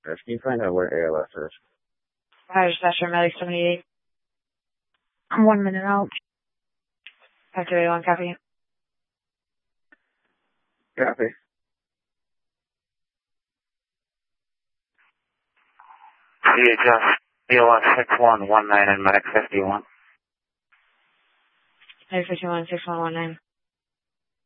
Can you find out where ALS is? Hi, Dispatcher, Medic 78. I'm 1 minute out. 5281, copy. Copy. CHS, BLS 6119 and Medic 51. Medic 51, 6119.